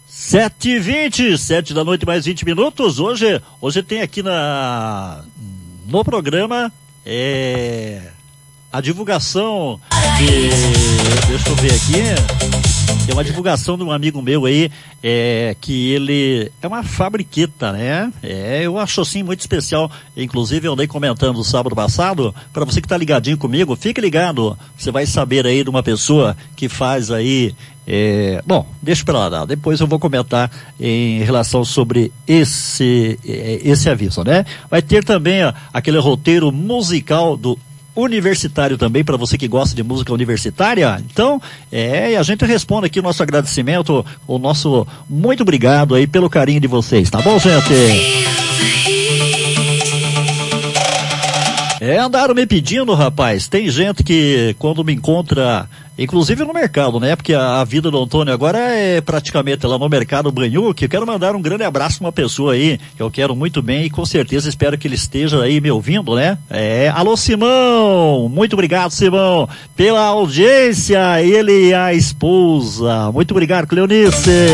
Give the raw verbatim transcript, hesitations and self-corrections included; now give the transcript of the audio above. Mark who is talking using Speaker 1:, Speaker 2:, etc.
Speaker 1: sete e vinte, sete da noite mais vinte minutos. Hoje, hoje tem aqui na, no programa é, a divulgação de, deixa eu ver aqui, tem uma divulgação de um amigo meu aí, é, que ele é uma fabriqueta, né? É, eu acho assim muito especial. Inclusive eu andei comentando no sábado passado, para você que tá ligadinho comigo, fique ligado, você vai saber aí de uma pessoa que faz aí, é, bom, deixa pra lá, depois eu vou comentar em relação sobre esse, esse aviso, né? Vai ter também ó, aquele roteiro musical do universitário também, para você que gosta de música universitária. Então, é, e a gente responde aqui o nosso agradecimento, o nosso muito obrigado aí pelo carinho de vocês, tá bom, gente? É, andaram me pedindo, rapaz, tem gente que quando me encontra, inclusive no mercado, né, porque a, a vida do Antônio agora é praticamente lá no mercado Banhuque. Eu quero mandar um grande abraço pra uma pessoa aí, que eu quero muito bem e com certeza espero que ele esteja aí me ouvindo, né, é, alô Simão, muito obrigado Simão, pela audiência, ele e a esposa, muito obrigado Cleonice.